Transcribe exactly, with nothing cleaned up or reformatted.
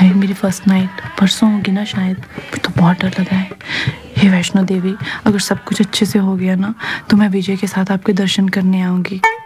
हाय मेरी first night परसों होगी ना शायद, मुझे तो बहुत डर लग रहा है। हे वैष्णो देवी, अगर सब कुछ अच्छे से हो गया ना तो मैं विजय के साथ आपके दर्शन करने आऊँगी।